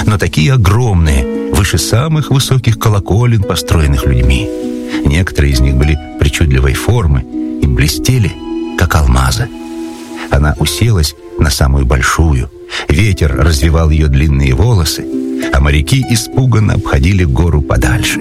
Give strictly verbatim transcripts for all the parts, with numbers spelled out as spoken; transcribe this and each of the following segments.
но такие огромные, выше самых высоких колоколен, построенных людьми. Некоторые из них были причудливой формы и блестели, как алмазы. Она уселась на самую большую, ветер развивал ее длинные волосы, а моряки испуганно обходили гору подальше.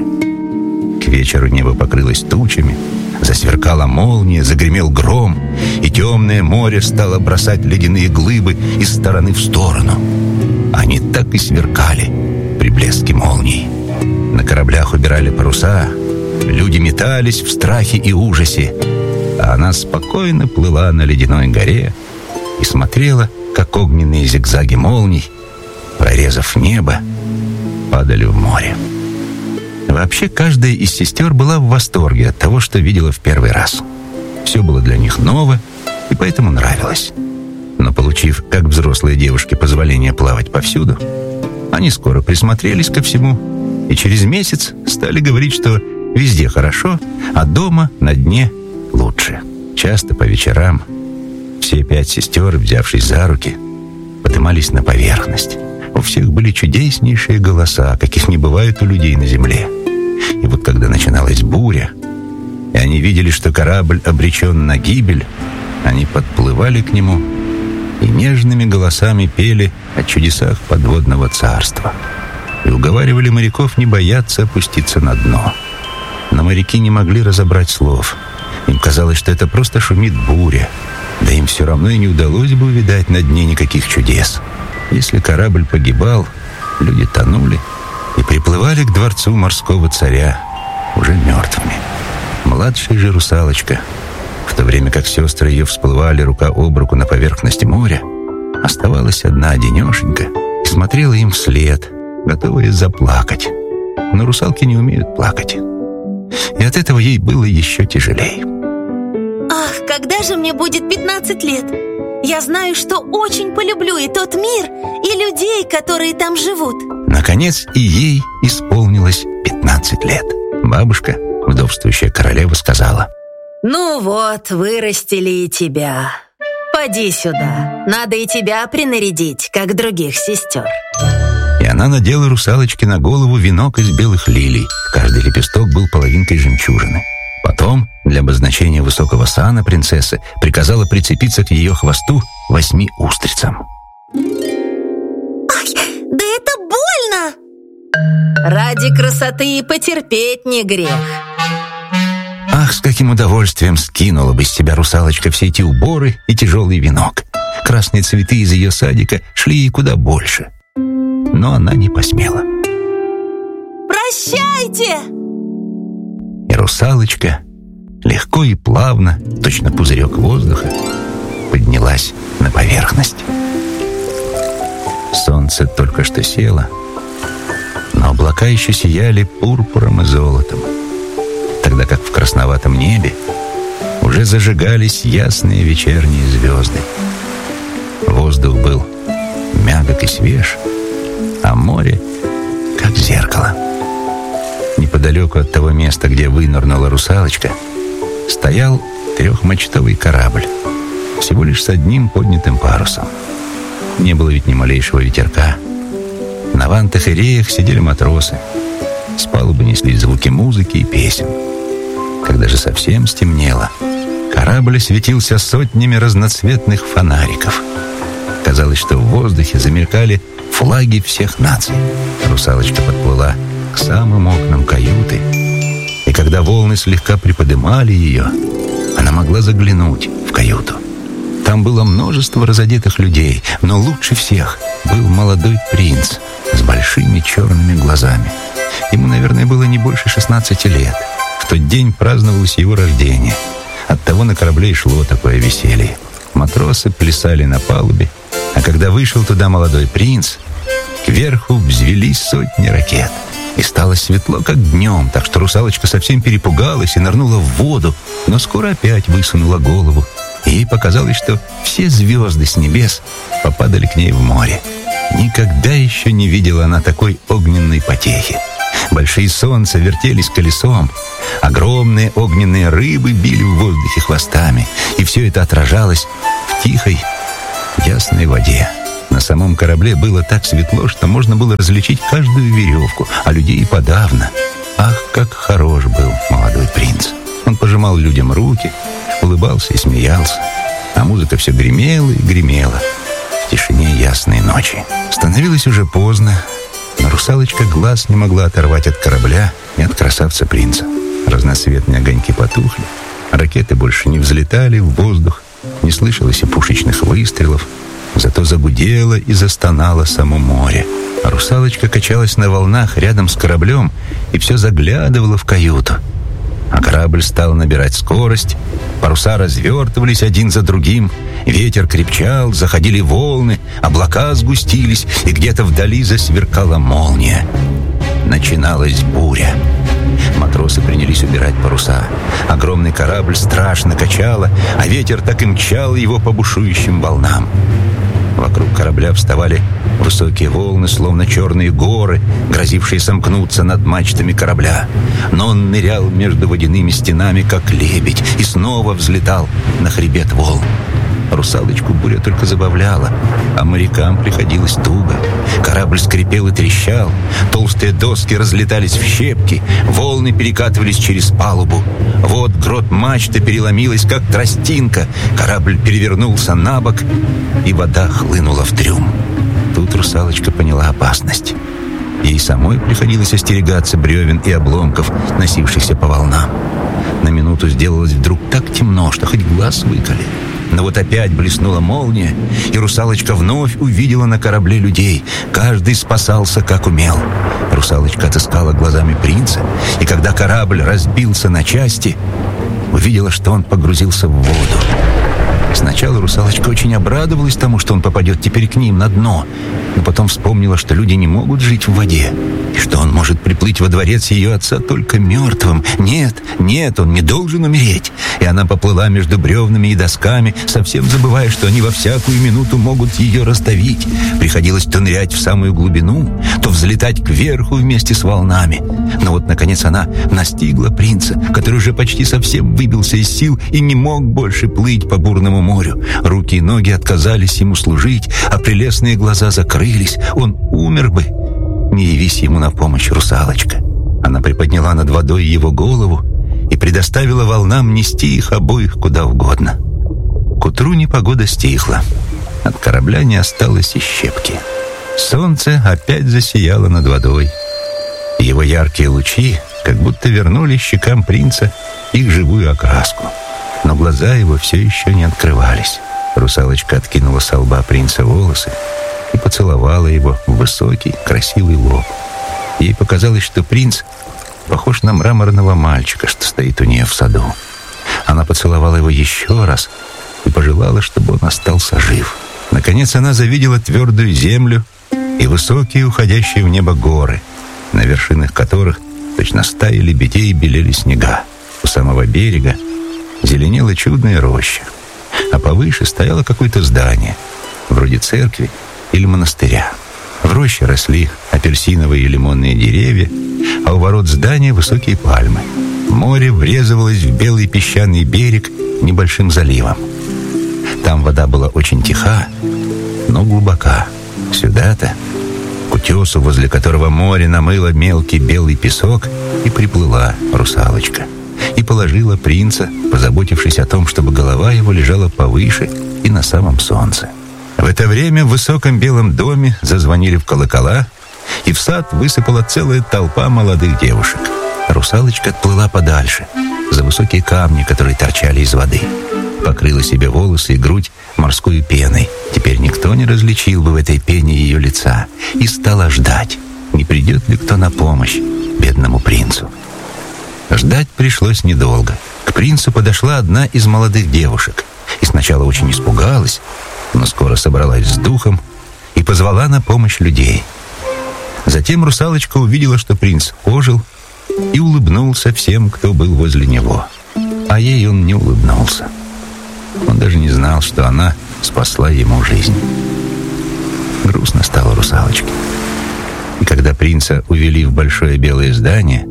К вечеру небо покрылось тучами, засверкала молния, загремел гром, и темное море стало бросать ледяные глыбы из стороны в сторону. Они так и сверкали при блеске молний. На кораблях убирали паруса, люди метались в страхе и ужасе, а она спокойно плыла на ледяной горе и смотрела, как огненные зигзаги молний, прорезав небо, падали в море. Вообще, каждая из сестер была в восторге от того, что видела в первый раз. Все было для них ново, и поэтому нравилось. Но, получив, как взрослые девушки, позволение плавать повсюду, они скоро присмотрелись ко всему и через месяц стали говорить, что везде хорошо, а дома на дне лучше. Часто по вечерам все пять сестер, взявшись за руки, поднимались на поверхность. У всех были чудеснейшие голоса, каких не бывает у людей на земле. И вот когда начиналась буря, и они видели, что корабль обречен на гибель, они подплывали к нему и нежными голосами пели о чудесах подводного царства и уговаривали моряков не бояться опуститься на дно. Но моряки не могли разобрать слов. Им казалось, что это просто шумит буря, да им все равно и не удалось бы увидать на дне никаких чудес. Если корабль погибал, люди тонули и приплывали к дворцу морского царя уже мертвыми. Младшая же русалочка, в то время как сестры ее всплывали рука об руку на поверхности моря, оставалась одна одинешенька и смотрела им вслед, готовая заплакать. Но русалки не умеют плакать. И от этого ей было еще тяжелее. Ах, когда же мне будет пятнадцать лет? Я знаю, что очень полюблю и тот мир, и людей, которые там живут. Наконец и ей исполнилось пятнадцать лет. Бабушка, вдовствующая королева, сказала: «Ну вот, вырастили и тебя. Поди сюда, надо и тебя принарядить, как других сестер». И она надела русалочке на голову венок из белых лилий. Каждый лепесток был половинкой жемчужины. Потом, для обозначения высокого сана принцессы, приказала прицепиться к ее хвосту восьми устрицам. Ай, да это больно! Ради красоты и потерпеть не грех. Ах, с каким удовольствием скинула бы с себя русалочка все эти уборы и тяжелый венок. Красные цветы из ее садика шли ей куда больше. Но она не посмела. Прощайте! И русалочка легко и плавно, точно пузырек воздуха, поднялась на поверхность. Солнце только что село, но облака еще сияли пурпуром и золотом, тогда как в красноватом небе уже зажигались ясные вечерние звезды. Воздух был мягок и свеж, а море как зеркало. Неподалеку от того места, где вынырнула русалочка, стоял трехмачтовый корабль, всего лишь с одним поднятым парусом. Не было ведь ни малейшего ветерка. На вантах и реях сидели матросы. С палубы неслись звуки музыки и песен. Когда же совсем стемнело, корабль осветился сотнями разноцветных фонариков. Казалось, что в воздухе замелькали флаги всех наций. Русалочка подплыла к самым окнам каюты, и когда волны слегка приподымали ее, она могла заглянуть в каюту. Там было множество разодетых людей, но лучше всех был молодой принц с большими черными глазами. Ему, наверное, было не больше шестнадцати лет. В тот день праздновалось его рождение. Оттого на корабле и шло такое веселье. Матросы плясали на палубе, а когда вышел туда молодой принц, кверху взвелись сотни ракет. И стало светло, как днем, так что русалочка совсем перепугалась и нырнула в воду, но скоро опять высунула голову. И ей показалось, что все звезды с небес попадали к ней в море. Никогда еще не видела она такой огненной потехи. Большие солнца вертелись колесом, огромные огненные рыбы били в воздухе хвостами, и все это отражалось в тихой, ясной воде на На самом корабле было так светло, что можно было различить каждую веревку, а людей и подавно. Ах, как хорош был молодой принц! Он пожимал людям руки, улыбался и смеялся, а музыка все гремела и гремела в тишине ясной ночи. Становилось уже поздно, но русалочка глаз не могла оторвать от корабля и от красавца принца. Разноцветные огоньки потухли, ракеты больше не взлетали в воздух, не слышалось и пушечных выстрелов, зато загудело и застонало само море. А русалочка качалась на волнах рядом с кораблем и все заглядывала в каюту. А корабль стал набирать скорость, паруса развертывались один за другим, ветер крепчал, заходили волны, облака сгустились, и где-то вдали засверкала молния. Начиналась буря. Матросы принялись убирать паруса. Огромный корабль страшно качало, а ветер так и мчал его по бушующим волнам. Вокруг корабля вставали высокие волны, словно черные горы, грозившие сомкнуться над мачтами корабля. Но он нырял между водяными стенами, как лебедь, и снова взлетал на хребет волн. Русалочку буря только забавляла, а морякам приходилось туго. Корабль скрипел и трещал, толстые доски разлетались в щепки, волны перекатывались через палубу. Вот грот мачты переломилась, как тростинка, корабль перевернулся на бок, и вода хлынула в трюм. Тут русалочка поняла опасность. Ей самой приходилось остерегаться бревен и обломков, носившихся по волнам. На минуту сделалось вдруг так темно, что хоть глаз выколи. Но вот опять блеснула молния, и русалочка вновь увидела на корабле людей. Каждый спасался, как умел. Русалочка отыскала глазами принца, и когда корабль разбился на части, увидела, что он погрузился в воду. Сначала русалочка очень обрадовалась тому, что он попадет теперь к ним на дно, но потом вспомнила, что люди не могут жить в воде, и что он может приплыть во дворец ее отца только мертвым. Нет, нет, он не должен умереть. И она поплыла между бревнами и досками, совсем забывая, что они во всякую минуту могут ее раздавить. Приходилось то нырять в самую глубину, то взлетать кверху вместе с волнами. Но вот, наконец, она настигла принца, который уже почти совсем выбился из сил и не мог больше плыть по бурному морю. Руки и ноги отказались ему служить, а прелестные глаза закрылись. Он умер бы, не явись ему на помощь русалочка. Она приподняла над водой его голову и предоставила волнам нести их обоих куда угодно. К утру непогода стихла. От корабля не осталось и щепки. Солнце опять засияло над водой. Его яркие лучи как будто вернули щекам принца их живую окраску. Но глаза его все еще не открывались. Русалочка откинула со лба принца волосы и поцеловала его в высокий, красивый лоб. Ей показалось, что принц похож на мраморного мальчика, что стоит у нее в саду. Она поцеловала его еще раз и пожелала, чтобы он остался жив. Наконец она завидела твердую землю и высокие, уходящие в небо горы, на вершинах которых точно стаи лебедей белели снега. У самого берега зеленела чудная роща, а повыше стояло какое-то здание, вроде церкви или монастыря. В роще росли апельсиновые и лимонные деревья, а у ворот здания высокие пальмы. Море врезывалось в белый песчаный берег небольшим заливом. Там вода была очень тиха, но глубока. Сюда-то, к утесу, возле которого море намыло мелкий белый песок, и приплыла русалочка. И положила принца, позаботившись о том, чтобы голова его лежала повыше и на самом солнце. В это время в высоком белом доме зазвонили в колокола, и в сад высыпала целая толпа молодых девушек. Русалочка отплыла подальше, за высокие камни, которые торчали из воды. Покрыла себе волосы и грудь морской пеной. Теперь никто не различил бы в этой пене ее лица. И стала ждать, не придет ли кто на помощь бедному принцу. Ждать пришлось недолго. К принцу подошла одна из молодых девушек и сначала очень испугалась, но скоро собралась с духом и позвала на помощь людей. Затем русалочка увидела, что принц ожил, и улыбнулся всем, кто был возле него. А ей он не улыбнулся. Он даже не знал, что она спасла ему жизнь. Грустно стало русалочке. И когда принца увели в большое белое здание,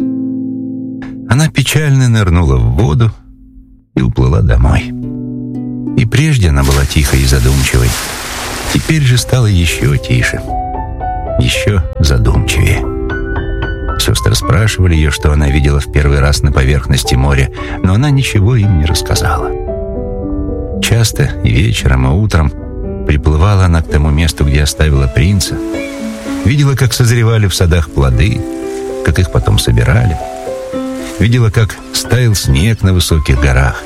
она печально нырнула в воду и уплыла домой. И прежде она была тихой и задумчивой, Теперь же стало еще тише, еще задумчивее. Сестры спрашивали ее, что она видела в первый раз на поверхности моря, но она ничего им не рассказала. Часто и вечером, и утром приплывала она к тому месту, где оставила принца, видела, как созревали в садах плоды, как их потом собирали, видела, как стаял снег на высоких горах.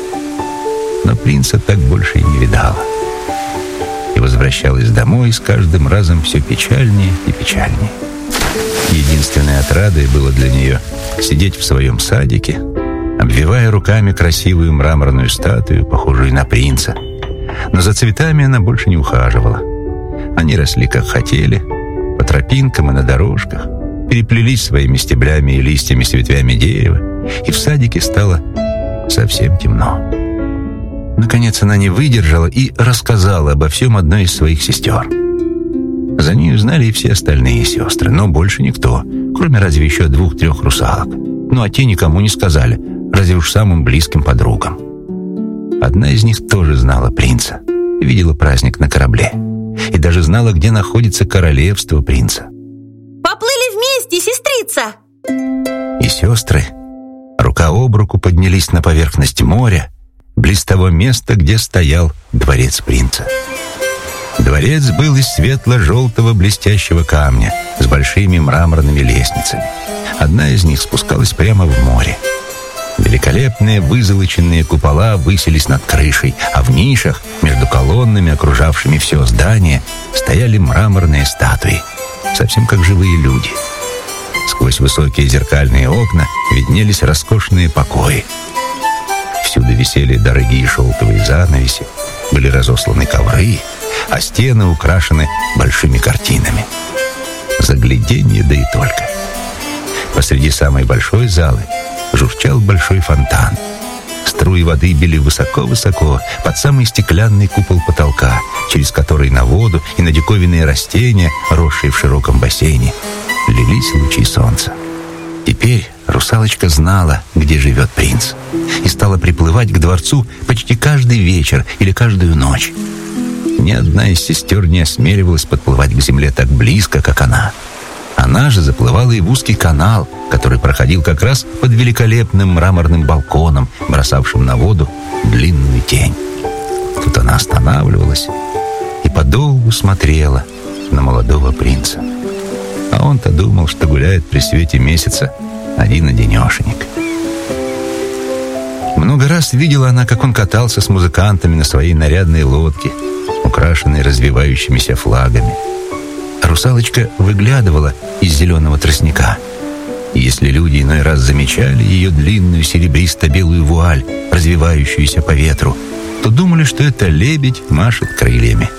Но принца так больше и не видала. И возвращалась домой с каждым разом все печальнее и печальнее. Единственной отрадой было для нее сидеть в своем садике, обвивая руками красивую мраморную статую, похожую на принца. Но за цветами она больше не ухаживала. Они росли, как хотели, по тропинкам и на дорожках, переплелись своими стеблями и листьями с ветвями дерева, и в садике стало совсем темно. Наконец она не выдержала и рассказала обо всем одной из своих сестер. За ней узнали и все остальные сестры, но больше никто, кроме разве еще двух-трех русалок. Ну а те никому не сказали, разве уж самым близким подругам. Одна из них тоже знала принца, видела праздник на корабле и даже знала, где находится королевство принца. «Поплыли вместе, сестрица!» И сестры рука об руку поднялись на поверхность моря, близ того места, где стоял дворец принца. Дворец был из светло-желтого блестящего камня с большими мраморными лестницами. Одна из них спускалась прямо в море. Великолепные вызолоченные купола высились над крышей, а в нишах, между колоннами, окружавшими все здание, стояли мраморные статуи, совсем как живые люди. Сквозь высокие зеркальные окна виднелись роскошные покои. Всюду висели дорогие шелковые занавеси, были разосланы ковры, а стены украшены большими картинами. Загляденье, да и только. Посреди самой большой залы журчал большой фонтан. Струи воды били высоко-высоко под самый стеклянный купол потолка, через который на воду и на диковинные растения, росшие в широком бассейне, лились лучи солнца. Теперь русалочка знала, где живет принц, и стала приплывать к дворцу почти каждый вечер или каждую ночь. Ни одна из сестер не осмеливалась подплывать к земле так близко, как она. Она же заплывала и в узкий канал, который проходил как раз под великолепным мраморным балконом, бросавшим на воду длинную тень. Тут она останавливалась и подолгу смотрела на молодого принца. А он-то думал, что гуляет при свете месяца один-одинешенек. Много раз видела она, как он катался с музыкантами на своей нарядной лодке, украшенной развивающимися флагами. Русалочка выглядывала из зеленого тростника. И если люди иной раз замечали ее длинную серебристо-белую вуаль, развивающуюся по ветру, то думали, что это лебедь машет крыльями.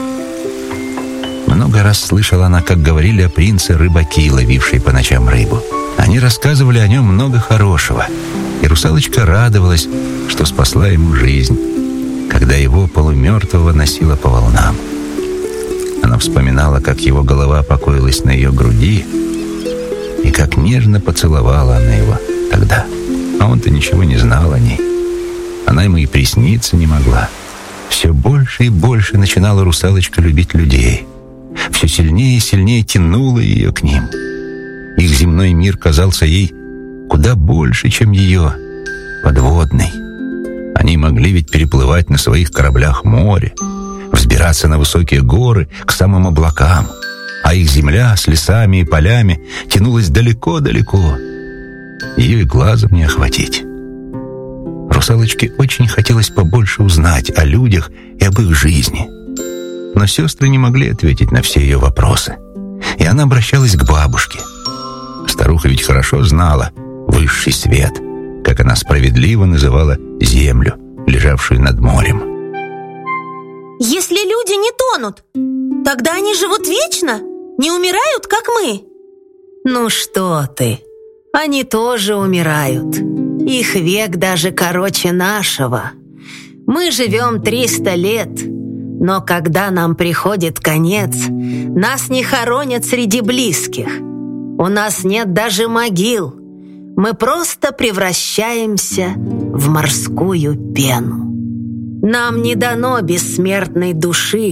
Много раз слышала она, как говорили о принце рыбаки, ловившие по ночам рыбу. Они рассказывали о нем много хорошего, и русалочка радовалась, что спасла ему жизнь, когда его полумертвого носила по волнам. Она вспоминала, как его голова покоилась на ее груди, и как нежно поцеловала она его тогда. А он-то ничего не знал о ней. Она ему и присниться не могла. Все больше и больше начинала русалочка любить людей. Все сильнее и сильнее тянуло ее к ним. Их земной мир казался ей куда больше, чем ее подводный. Они могли ведь переплывать на своих кораблях море, взбираться на высокие горы к самым облакам, а их земля с лесами и полями тянулась далеко-далеко. Ее и глазом не охватить. Русалочке очень хотелось побольше узнать о людях и об их жизни. Но сестры не могли ответить на все ее вопросы, и она обращалась к бабушке. Старуха ведь хорошо знала высший свет, как она справедливо называла землю, лежавшую над морем. Если люди не тонут, тогда они живут вечно, не умирают, как мы. Ну что ты, они тоже умирают. Их век даже короче нашего. Мы живем триста лет, но когда нам приходит конец, нас не хоронят среди близких. У нас нет даже могил. Мы просто превращаемся в морскую пену. Нам не дано бессмертной души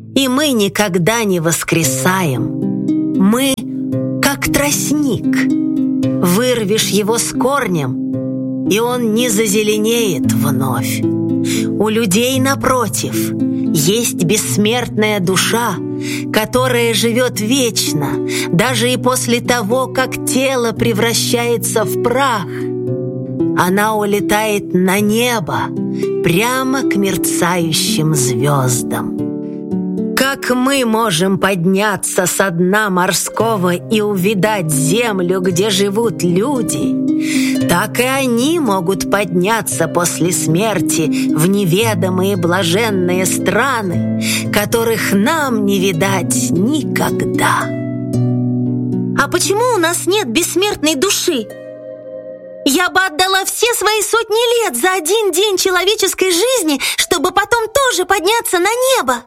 и мы никогда не воскресаем. Мы как тростник. Вырвешь его с корнем, и он не зазеленеет вновь. У людей, напротив, есть бессмертная душа, которая живет вечно, даже и после того, как тело превращается в прах. Она улетает на небо, прямо к мерцающим звездам. Как мы можем подняться со дна морского и увидать землю, где живут люди, так и они могут подняться после смерти в неведомые блаженные страны, которых нам не видать никогда. А почему у нас нет бессмертной души? Я бы отдала все свои сотни лет за один день человеческой жизни, чтобы потом тоже подняться на небо.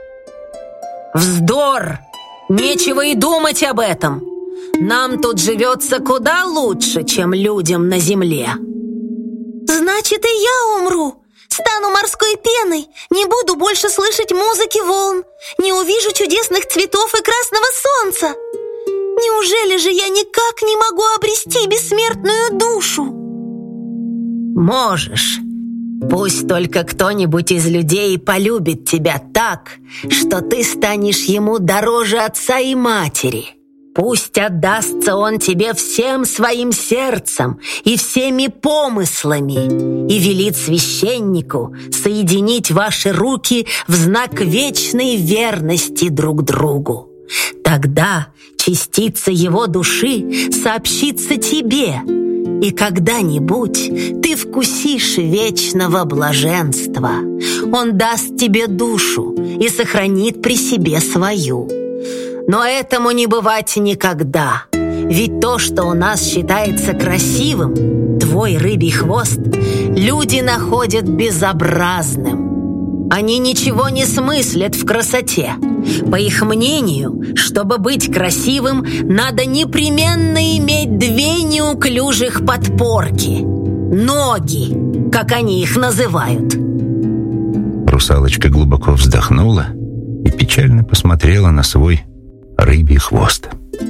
Вздор! Нечего и думать об этом. Нам тут живется куда лучше, чем людям на земле. Значит, и я умру. Стану морской пеной, не буду больше слышать музыки волн, не увижу чудесных цветов и красного солнца. Неужели же я никак не могу обрести бессмертную душу? Можешь. Пусть только кто-нибудь из людей полюбит тебя так, что ты станешь ему дороже отца и матери. Пусть отдастся он тебе всем своим сердцем и всеми помыслами и велит священнику соединить ваши руки в знак вечной верности друг другу. Тогда частица его души сообщится тебе, и когда-нибудь ты вкусишь вечного блаженства. Он даст тебе душу и сохранит при себе свою. Но этому не бывать никогда. Ведь то, что у нас считается красивым, твой рыбий хвост, люди находят безобразным. Они ничего не смыслят в красоте. По их мнению, чтобы быть красивым, надо непременно иметь две неуклюжих подпорки. Ноги, как они их называют. Русалочка глубоко вздохнула и печально посмотрела на свой рыбий хвост.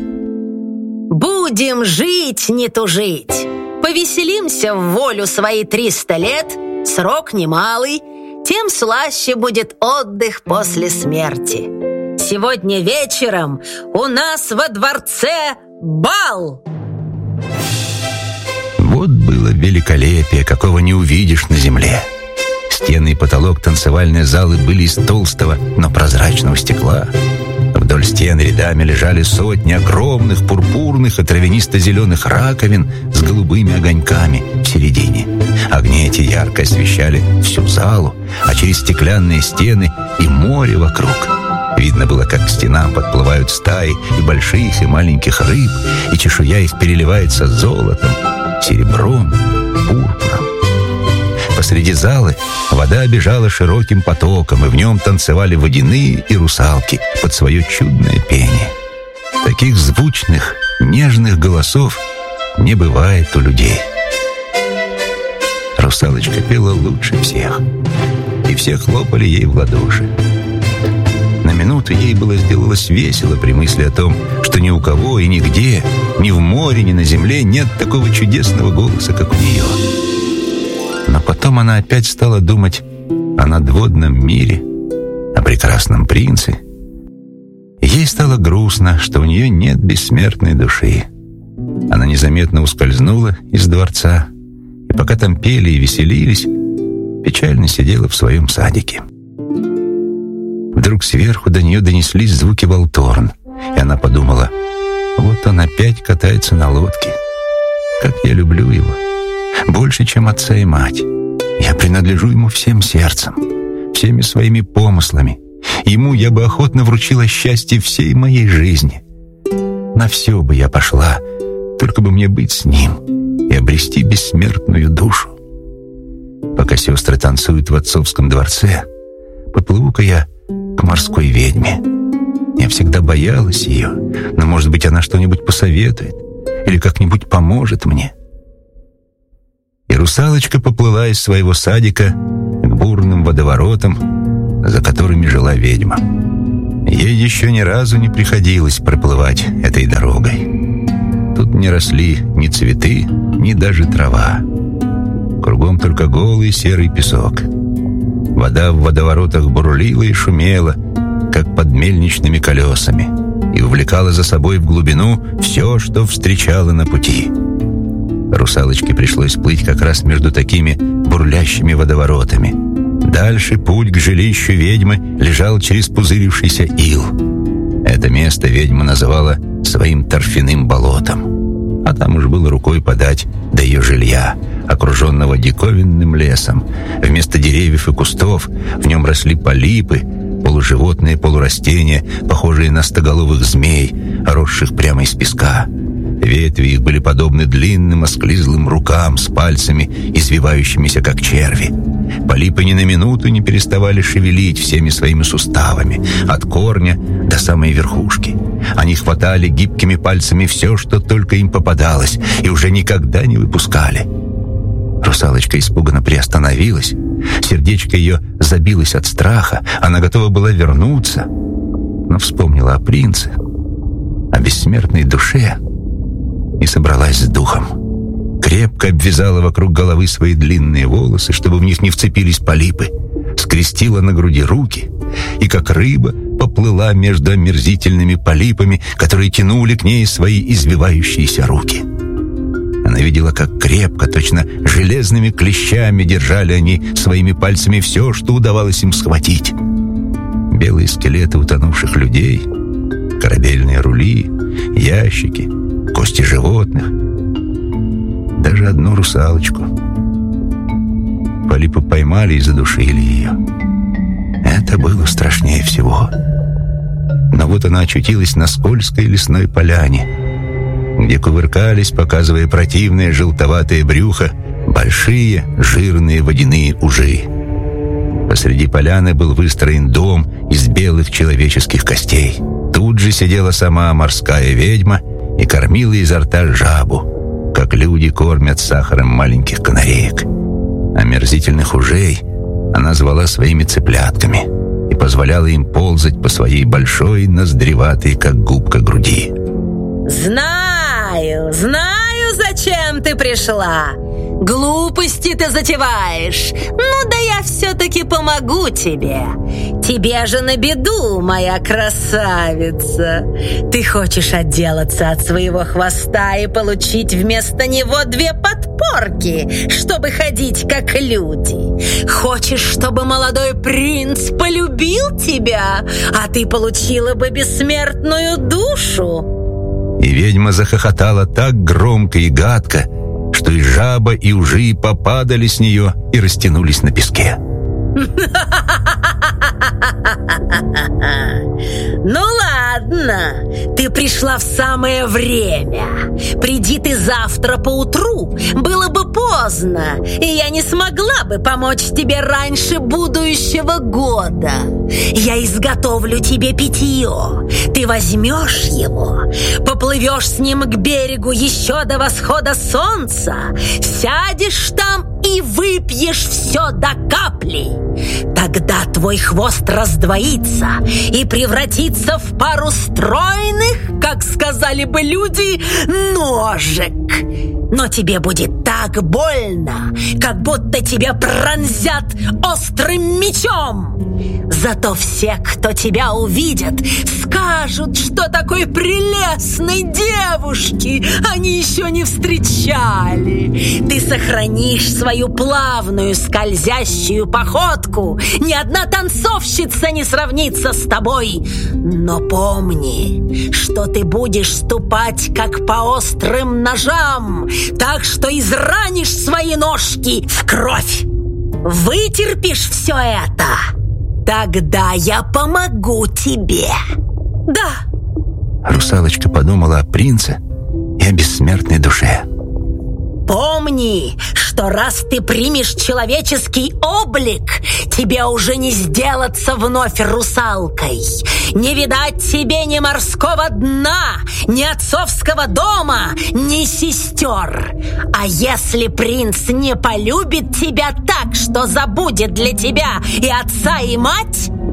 Будем жить, не тужить. Повеселимся в волю свои триста лет, срок немалый, тем слаще будет отдых после смерти. Сегодня вечером у нас во дворце бал. Вот было великолепие, какого не увидишь на земле. Стены и потолок танцевальной залы были из толстого, но прозрачного стекла. Вдоль стен рядами лежали сотни огромных пурпурных и травянисто-зеленых раковин с голубыми огоньками в середине. Огни эти ярко освещали всю залу, а через стеклянные стены и море вокруг. Видно было, как к стенам подплывают стаи и больших, и маленьких рыб, и чешуя их переливается золотом, серебром, пурпуром. Посреди залы вода бежала широким потоком, и в нем танцевали водяные и русалки под свое чудное пение. Таких звучных, нежных голосов не бывает у людей. Русалочка пела лучше всех, и все хлопали ей в ладоши. На минуту ей было сделалось весело при мысли о том, что ни у кого и нигде, ни в море, ни на земле нет такого чудесного голоса, как у нее. Но потом она опять стала думать о надводном мире, о прекрасном принце. И ей стало грустно, что у нее нет бессмертной души. Она незаметно ускользнула из дворца, и пока там пели и веселились, печально сидела в своем садике. Вдруг сверху до нее донеслись звуки волторн, и она подумала: вот он опять катается на лодке. Как я люблю его! Больше, чем отца и мать. Я принадлежу ему всем сердцем, всеми своими помыслами. Ему я бы охотно вручила счастье всей моей жизни. На все бы я пошла, только бы мне быть с ним и обрести бессмертную душу. Пока сестры танцуют в отцовском дворце, поплыву-ка я к морской ведьме. Я всегда боялась ее, но, может быть, она что-нибудь посоветует или как-нибудь поможет мне. И русалочка поплыла из своего садика к бурным водоворотам, за которыми жила ведьма. Ей еще ни разу не приходилось проплывать этой дорогой. Тут не росли ни цветы, ни даже трава. Кругом только голый серый песок. Вода в водоворотах бурлила и шумела, как под мельничными колесами, и увлекала за собой в глубину все, что встречала на пути. Русалочке пришлось плыть как раз между такими бурлящими водоворотами. Дальше путь к жилищу ведьмы лежал через пузырившийся ил. Это место ведьма называла своим торфяным болотом, а там уж было рукой подать до ее жилья, окруженного диковинным лесом. Вместо деревьев и кустов в нем росли полипы, полуживотные, полурастения, похожие на стоголовых змей, росших прямо из песка. Ветви их были подобны длинным осклизлым рукам с пальцами, извивающимися, как черви. Полипы ни на минуту не переставали шевелить всеми своими суставами, от корня до самой верхушки. Они хватали гибкими пальцами все, что только им попадалось, и уже никогда не выпускали. Русалочка испуганно приостановилась. Сердечко ее забилось от страха. Она готова была вернуться, но вспомнила о принце, о бессмертной душе, и собралась с духом. Крепко обвязала вокруг головы свои длинные волосы, чтобы в них не вцепились полипы, скрестила на груди руки и, как рыба, поплыла между омерзительными полипами, которые тянули к ней свои извивающиеся руки. Она видела, как крепко, точно железными клещами держали они своими пальцами все, что удавалось им схватить. Белые скелеты утонувших людей, корабельные рули, ящики, кости животных, даже одну русалочку. Полипы поймали и задушили ее. Это было страшнее всего. Но вот она очутилась на скользкой лесной поляне, где кувыркались, показывая противное желтоватое брюхо, большие жирные водяные ужи. Посреди поляны был выстроен дом из белых человеческих костей. Тут же сидела сама морская ведьма и кормила изо рта жабу, как люди кормят сахаром маленьких канареек. Омерзительных ужей она звала своими цыплятками и позволяла им ползать по своей большой, ноздреватой, как губка, груди. Знаю, знаю, зачем ты пришла. Глупости ты затеваешь. Ну да я все-таки помогу тебе. Тебе же на беду, моя красавица. Ты хочешь отделаться от своего хвоста и получить вместо него две подпорки, чтобы ходить как люди. Хочешь, чтобы молодой принц полюбил тебя, а ты получила бы бессмертную душу? И ведьма захохотала так громко и гадко, что и жаба, и ужи попадали с нее и растянулись на песке. Ну ладно, ты пришла в самое время. Приди ты завтра поутру, было бы поздно, и я не смогла бы помочь тебе раньше будущего года. Я изготовлю тебе питье. Ты возьмешь его, поплывешь с ним к берегу еще до восхода солнца, сядешь там и выпьешь все до капли. Тогда твой хвост раздвоится и превратится в пару стройных, как сказали бы люди, ножек. Но тебе будет так больно, как будто тебя пронзят острым мечом. Зато все, кто тебя увидят, скажут, что такой прелестной девушки они еще не встречали. Ты сохранишь свою плавную скользящую походку. Ни одна танцовщица не сравнится с тобой. Но помни, что ты будешь ступать как по острым ножам, так что изранишь свои ножки в кровь. Вытерпишь все это, тогда я помогу тебе. Да. Русалочка подумала о принце и о бессмертной душе. Помни, что раз ты примешь человеческий облик, тебе уже не сделаться вновь русалкой. Не видать тебе ни морского дна, ни отцовского дома, ни сестер. А если принц не полюбит тебя так, что забудет для тебя и отца, и мать,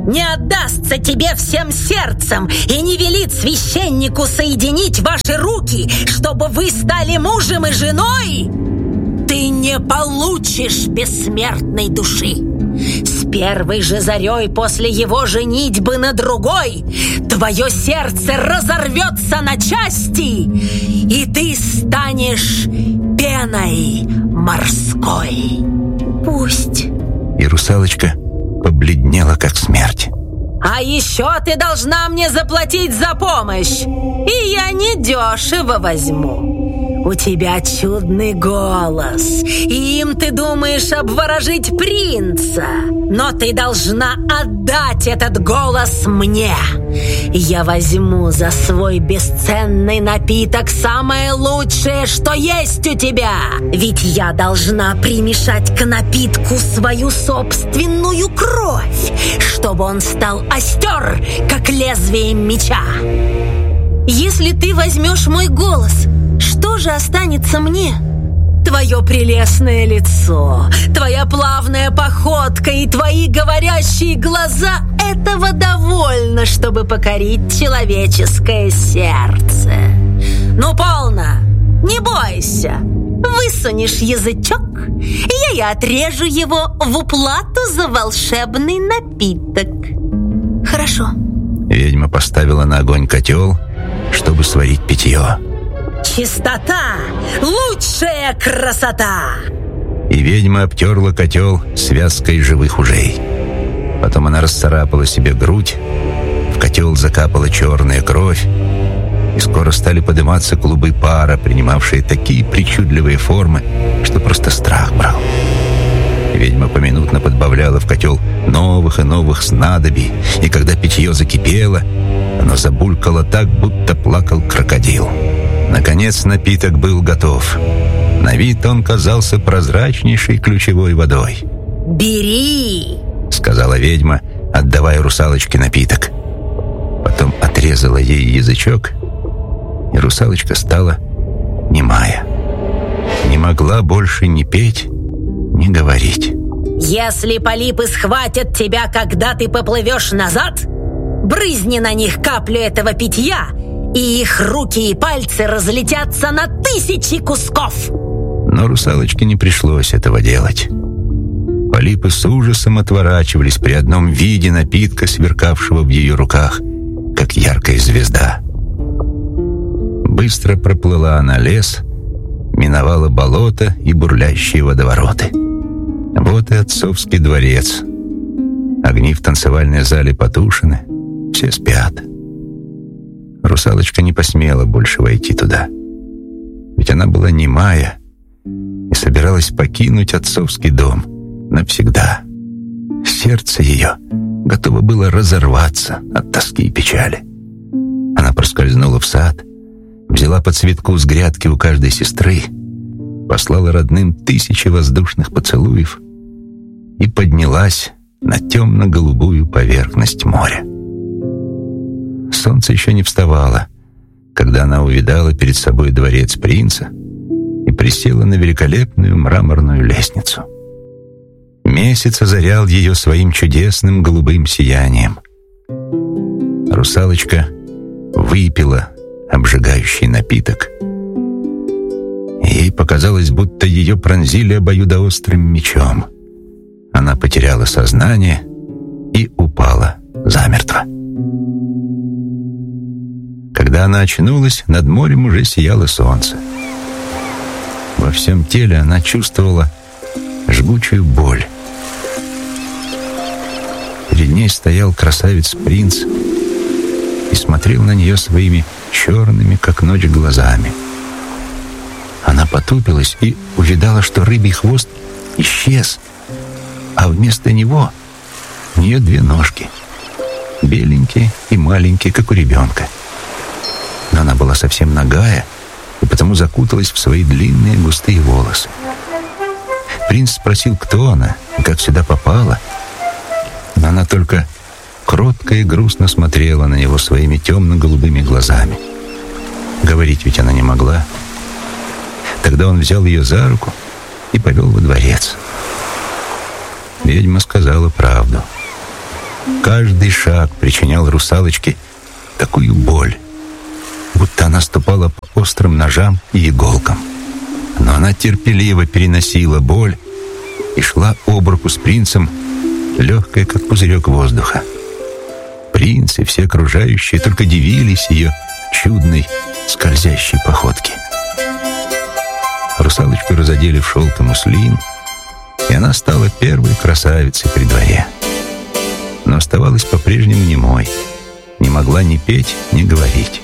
не отдастся тебе всем сердцем и не велит священнику соединить ваши руки, чтобы вы стали мужем и женой, ты не получишь бессмертной души. С первой же зарей после его женитьбы на другой твое сердце разорвется на части, и ты станешь пеной морской. Пусть. И русалочка побледнела, как смерть. А еще ты должна мне заплатить за помощь, и я недешево возьму. У тебя чудный голос, и им ты думаешь обворожить принца. Но ты должна отдать этот голос мне. Я возьму за свой бесценный напиток самое лучшее, что есть у тебя. Ведь я должна примешать к напитку свою собственную кровь, чтобы он стал остер, как лезвием меча. Если ты возьмешь мой голос, что же останется мне? Твое прелестное лицо, твоя плавная походка и твои говорящие глаза — этого довольно, чтобы покорить человеческое сердце. Ну, полно, не бойся. Высунешь язычок, и я и отрежу его в уплату за волшебный напиток. Хорошо. Ведьма поставила на огонь котел, чтобы сварить питье. Чистота — лучшая красота! И ведьма обтерла котел связкой живых ужей. Потом она расцарапала себе грудь, в котел закапала черная кровь, и скоро стали подниматься клубы пара, принимавшие такие причудливые формы, что просто страх брал. Ведьма поминутно подбавляла в котел новых и новых снадобий, и когда питье закипело, оно забулькало так, будто плакал крокодил. Наконец напиток был готов. На вид он казался прозрачнейшей ключевой водой. «Бери!» — сказала ведьма, отдавая русалочке напиток. Потом отрезала ей язычок, и русалочка стала немая. Не могла больше ни петь, ни говорить. «Если полипы схватят тебя, когда ты поплывешь назад, брызни на них каплю этого питья, и их руки и пальцы разлетятся на тысячи кусков!» Но русалочке не пришлось этого делать. Полипы с ужасом отворачивались при одном виде напитка, сверкавшего в ее руках, как яркая звезда. Быстро проплыла она лес, миновала болото и бурлящие водовороты. Вот и отцовский дворец. Огни в танцевальной зале потушены, все спят. Русалочка не посмела больше войти туда, ведь она была немая и собиралась покинуть отцовский дом навсегда. Сердце ее готово было разорваться от тоски и печали. Она проскользнула в сад, взяла по цветку с грядки у каждой сестры, послала родным тысячи воздушных поцелуев и поднялась на темно-голубую поверхность моря. Солнце еще не вставало, когда она увидала перед собой дворец принца и присела на великолепную мраморную лестницу. Месяц озарял ее своим чудесным голубым сиянием. Русалочка выпила обжигающий напиток. Ей показалось, будто ее пронзили обоюдоострым мечом. Она потеряла сознание и упала замертво. Когда она очнулась, над морем уже сияло солнце. Во всем теле она чувствовала жгучую боль. Перед ней стоял красавец-принц и смотрел на нее своими черными, как ночь, глазами. Она потупилась и увидала, что рыбий хвост исчез, а вместо него у нее две ножки, беленькие и маленькие, как у ребенка. Но она была совсем нагая и потому закуталась в свои длинные густые волосы. Принц спросил, кто она и как сюда попала, но она только кротко и грустно смотрела на него своими темно-голубыми глазами. Говорить ведь она не могла. Тогда он взял ее за руку и повел во дворец. Ведьма сказала правду. Каждый шаг причинял русалочке такую боль, будто она ступала по острым ножам и иголкам. Но она терпеливо переносила боль и шла об руку с принцем, легкая, как пузырек воздуха. Принц и все окружающие только дивились ее чудной скользящей походке. Русалочку разодели в шелк и муслин, и она стала первой красавицей при дворе. Но оставалась по-прежнему немой, не могла ни петь, ни говорить.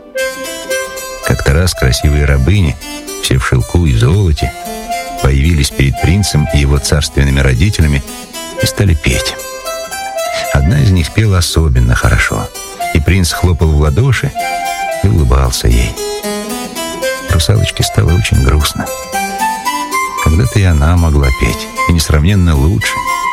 Как-то раз красивые рабыни, все в шелку и золоте, появились перед принцем и его царственными родителями и стали петь. Одна из них пела особенно хорошо, и принц хлопал в ладоши и улыбался ей. Русалочке стало очень грустно. Когда-то и она могла петь, и несравненно лучше.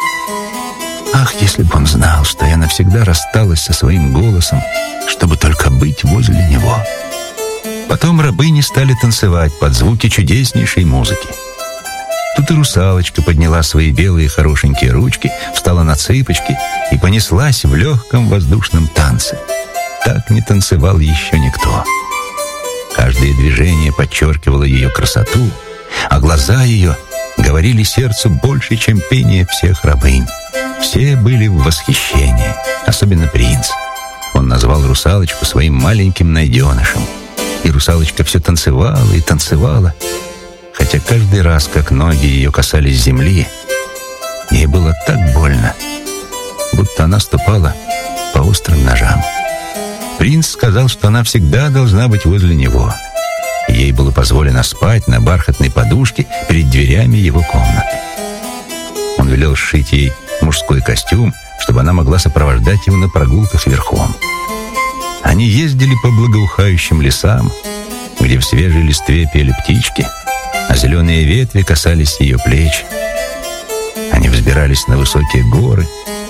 Ах, если бы он знал, что я навсегда рассталась со своим голосом, чтобы только быть возле него. Потом рабыни стали танцевать под звуки чудеснейшей музыки. Тут и русалочка подняла свои белые хорошенькие ручки, встала на цыпочки и понеслась в легком воздушном танце. Так не танцевал еще никто. Каждое движение подчеркивало ее красоту, а глаза ее говорили сердцу больше, чем пение всех рабынь. Все были в восхищении, особенно принц. Он назвал русалочку своим маленьким найденышем. И русалочка все танцевала и танцевала, хотя каждый раз, как ноги ее касались земли, ей было так больно, будто она ступала по острым ножам. Принц сказал, что она всегда должна быть возле него. Ей было позволено спать на бархатной подушке перед дверями его комнаты. Он велел сшить ей мужской костюм, чтобы она могла сопровождать его на прогулках верхом. Они ездили по благоухающим лесам, где в свежей листве пели птички, а зеленые ветви касались ее плеч. Они взбирались на высокие горы,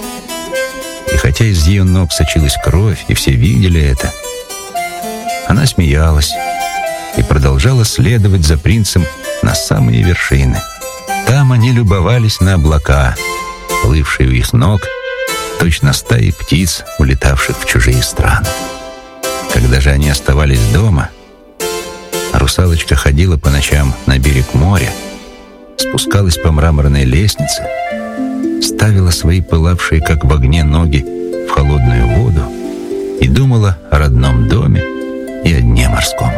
и хотя из ее ног сочилась кровь, и все видели это, она смеялась и продолжала следовать за принцем на самые вершины. Там они любовались на облака, плывшие у их ног, точно стаи птиц, улетавших в чужие страны. Когда же они оставались дома, русалочка ходила по ночам на берег моря, спускалась по мраморной лестнице, ставила свои пылавшие, как в огне, ноги в холодную воду и думала о родном доме и о дне морском.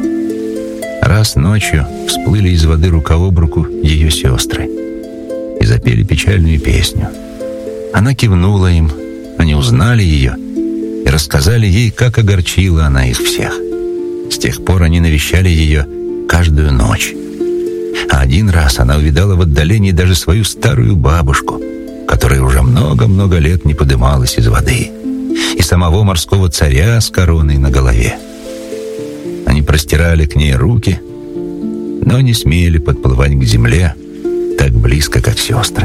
Раз ночью всплыли из воды рука об руку ее сестры и запели печальную песню. Она кивнула им, они узнали ее и рассказали ей, как огорчила она их всех. С тех пор они навещали ее каждую ночь. А один раз она увидала в отдалении даже свою старую бабушку, которая уже много-много лет не подымалась из воды, и самого морского царя с короной на голове. Они простирали к ней руки, но не смели подплывать к земле так близко, как сестры.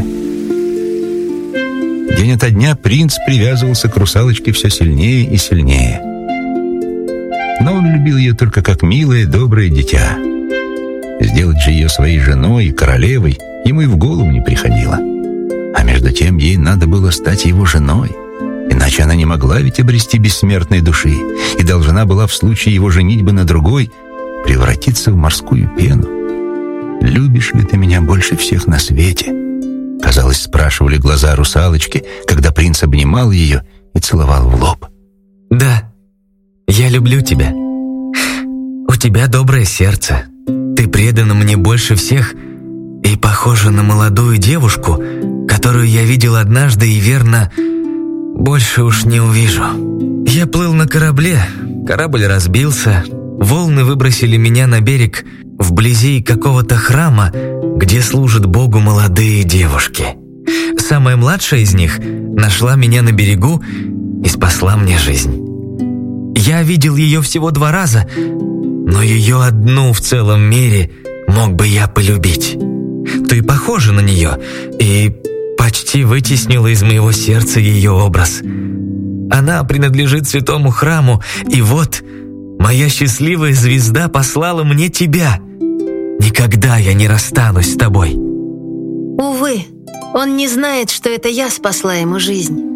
День ото дня принц привязывался к русалочке все сильнее и сильнее. Но он любил ее только как милое, доброе дитя. Сделать же ее своей женой и королевой ему и в голову не приходило. А между тем ей надо было стать его женой, иначе она не могла ведь обрести бессмертной души и должна была в случае его женитьбы на другой превратиться в морскую пену. «Любишь ли ты меня больше всех на свете?» Казалось, спрашивали глаза русалочки, когда принц обнимал ее и целовал в лоб. «Да, я люблю тебя. У тебя доброе сердце. Ты предана мне больше всех и похожа на молодую девушку, которую я видел однажды и, верно, больше уж не увижу. Я плыл на корабле, корабль разбился, волны выбросили меня на берег вблизи какого-то храма, где служат Богу молодые девушки. Самая младшая из них нашла меня на берегу и спасла мне жизнь. Я видел ее всего два раза, но ее одну в целом мире мог бы я полюбить. Ты похожа на нее и почти вытеснила из моего сердца ее образ. Она принадлежит святому храму, и вот моя счастливая звезда послала мне тебя. Никогда я не расстанусь с тобой». Увы, он не знает, что это я спасла ему жизнь.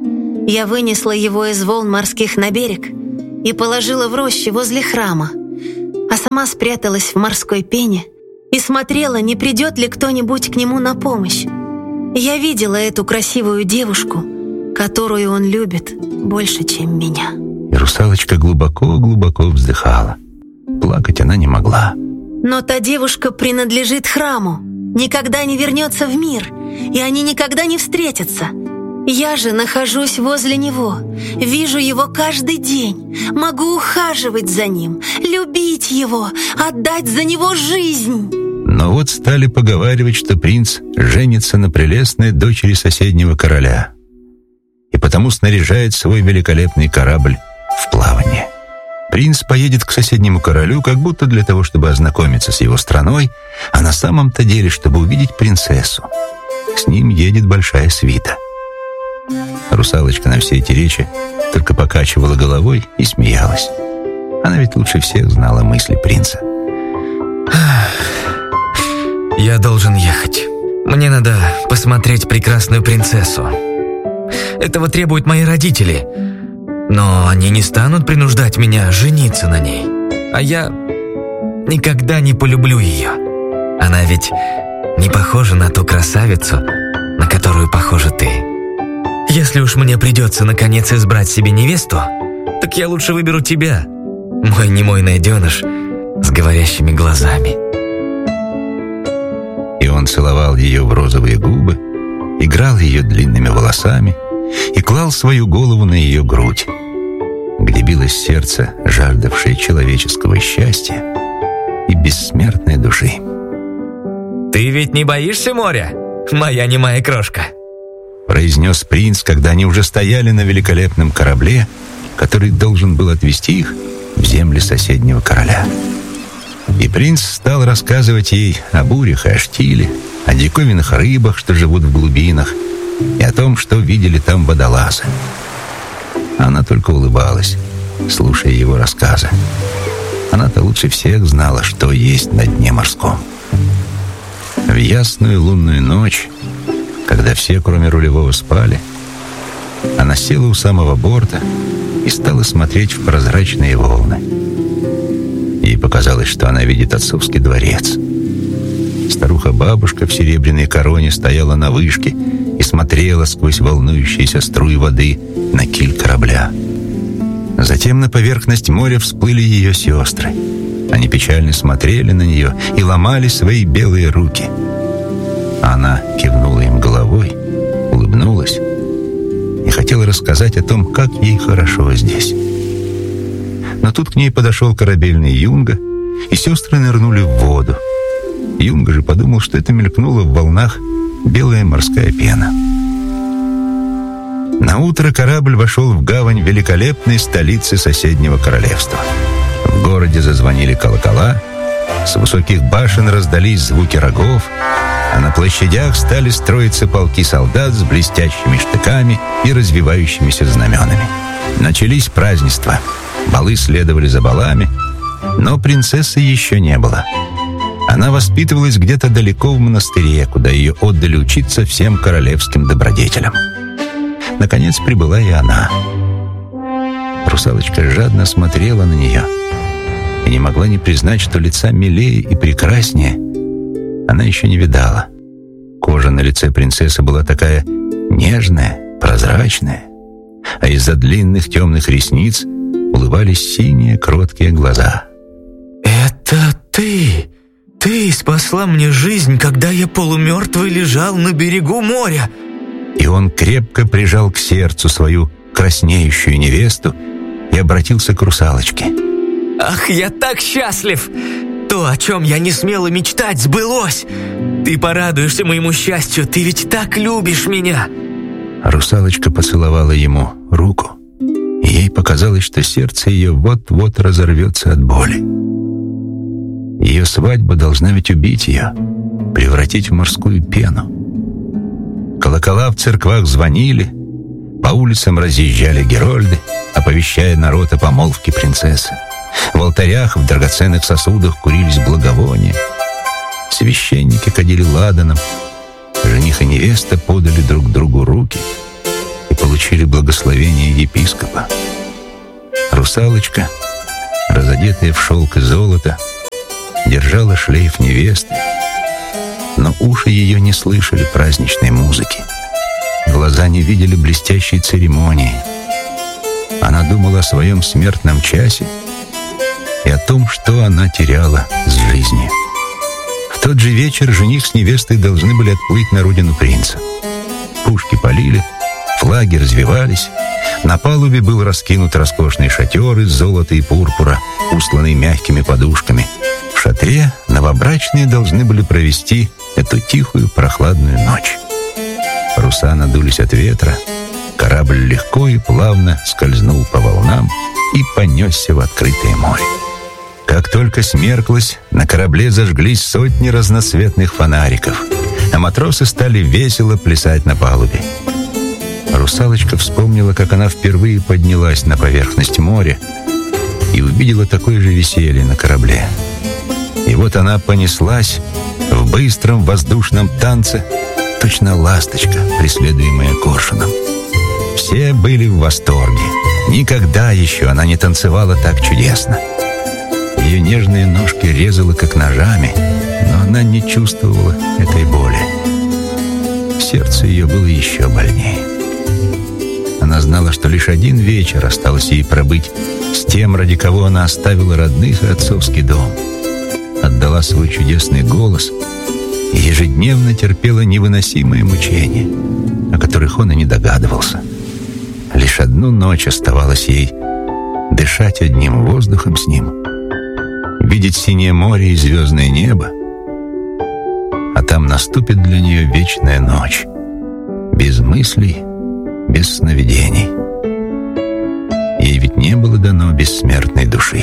Я вынесла его из волн морских на берег и положила в роще возле храма, а сама спряталась в морской пене и смотрела, не придет ли кто-нибудь к нему на помощь. Я видела эту красивую девушку, которую он любит больше, чем меня. И русалочка глубоко-глубоко вздыхала. Плакать она не могла. Но та девушка принадлежит храму, никогда не вернется в мир, и они никогда не встретятся. Я же нахожусь возле него, вижу его каждый день, могу ухаживать за ним, любить его, отдать за него жизнь. Но вот стали поговаривать, что принц женится на прелестной дочери соседнего короля, и потому снаряжает свой великолепный корабль в плавание. Принц поедет к соседнему королю, как будто для того, чтобы ознакомиться с его страной, а на самом-то деле, чтобы увидеть принцессу. С ним едет большая свита. Русалочка на все эти речи только покачивала головой и смеялась. Она ведь лучше всех знала мысли принца. Я должен ехать. Мне надо посмотреть прекрасную принцессу. Этого требуют мои родители. Но они не станут принуждать меня жениться на ней. А я никогда не полюблю ее. Она ведь не похожа на ту красавицу, на которую похожа ты. Если уж мне придется наконец избрать себе невесту, так я лучше выберу тебя, мой немой найденыш с говорящими глазами. И он целовал ее в розовые губы, играл ее длинными волосами и клал свою голову на ее грудь, где билось сердце, жаждавшее человеческого счастья и бессмертной души. «Ты ведь не боишься моря, моя немая крошка?» произнес принц, когда они уже стояли на великолепном корабле, который должен был отвезти их в земли соседнего короля. И принц стал рассказывать ей о бурях и о штиле, о диковинных рыбах, что живут в глубинах, и о том, что видели там водолазы. Она только улыбалась, слушая его рассказы. Она-то лучше всех знала, что есть на дне морском. В ясную лунную ночь, когда все, кроме рулевого, спали, она села у самого борта и стала смотреть в прозрачные волны. Ей показалось, что она видит отцовский дворец. Старуха-бабушка в серебряной короне стояла на вышке и смотрела сквозь волнующиеся струи воды на киль корабля. Затем на поверхность моря всплыли ее сестры. Они печально смотрели на нее и ломали свои белые руки. Она кивнула им головой, улыбнулась и хотела рассказать о том, как ей хорошо здесь. Но тут к ней подошел корабельный юнга, и сестры нырнули в воду. Юнга же подумал, что это мелькнуло в волнах белая морская пена. Наутро корабль вошел в гавань великолепной столицы соседнего королевства. В городе зазвонили колокола, с высоких башен раздались звуки рогов, а на площадях стали строиться полки солдат с блестящими штыками и развивающимися знаменами. Начались празднества, балы следовали за балами, но принцессы еще не было. Она воспитывалась где-то далеко в монастыре, куда ее отдали учиться всем королевским добродетелям. Наконец прибыла и она. Русалочка жадно смотрела на нее и не могла не признать, что лица милее и прекраснее она еще не видала. Кожа на лице принцессы была такая нежная, прозрачная, а из-за длинных темных ресниц улыбались синие кроткие глаза. «Это ты! Ты спасла мне жизнь, когда я полумертвый лежал на берегу моря!» И он крепко прижал к сердцу свою краснеющую невесту и обратился к русалочке. «Ах, я так счастлив! То, о чем я не смела мечтать, сбылось! Ты порадуешься моему счастью, ты ведь так любишь меня!» Русалочка поцеловала ему руку, и ей показалось, что сердце ее вот-вот разорвется от боли. Ее свадьба должна ведь убить ее, превратить в морскую пену. Колокола в церквах звонили, по улицам разъезжали герольды, оповещая народ о помолвке принцессы. В алтарях в драгоценных сосудах курились благовония. Священники кадили ладаном. Жених и невеста подали друг другу руки и получили благословение епископа. Русалочка, разодетая в шелк и золото, держала шлейф невесты, но уши ее не слышали праздничной музыки. Глаза не видели блестящей церемонии. Она думала о своем смертном часе и о том, что она теряла с жизнью. В тот же вечер жених с невестой должны были отплыть на родину принца. Пушки палили, флаги развевались. На палубе был раскинут роскошный шатер из золота и пурпура, устланный мягкими подушками. В шатре новобрачные должны были провести эту тихую прохладную ночь. Паруса надулись от ветра, корабль легко и плавно скользнул по волнам и понесся в открытое море. Как только смерклось, на корабле зажглись сотни разноцветных фонариков, а матросы стали весело плясать на палубе. Русалочка вспомнила, как она впервые поднялась на поверхность моря и увидела такое же веселье на корабле. И вот она понеслась в быстром воздушном танце, точно ласточка, преследуемая коршуном. Все были в восторге. Никогда еще она не танцевала так чудесно. Ее нежные ножки резало, как ножами, но она не чувствовала этой боли. Сердце ее было еще больнее. Она знала, что лишь один вечер осталось ей пробыть с тем, ради кого она оставила родных и отцовский дом, отдала свой чудесный голос и ежедневно терпела невыносимые мучения, о которых он и не догадывался. Лишь одну ночь оставалось ей дышать одним воздухом с ним, видеть синее море и звездное небо, а там наступит для нее вечная ночь, без мыслей, без сновидений. Ей ведь не было дано бессмертной души.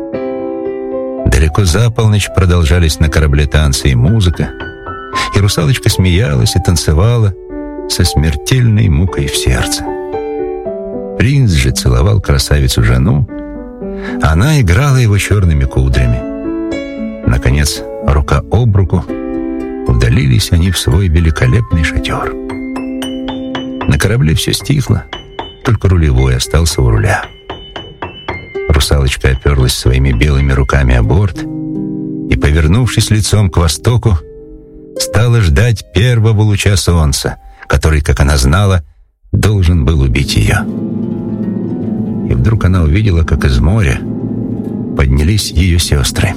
Далеко за полночь продолжались на корабле танцы и музыка, и русалочка смеялась и танцевала со смертельной мукой в сердце. Принц же целовал красавицу-жену, а она играла его черными кудрями. Наконец, рука об руку, удалились они в свой великолепный шатер. На корабле все стихло, только рулевой остался у руля. Русалочка оперлась своими белыми руками о борт и, повернувшись лицом к востоку, стала ждать первого луча солнца, который, как она знала, должен был убить ее. И вдруг она увидела, как из моря поднялись ее сестры.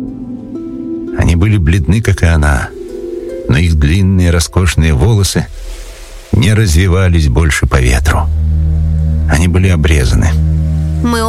Они были бледны, как и она, но их длинные роскошные волосы не развивались больше по ветру. Они были обрезаны. Мы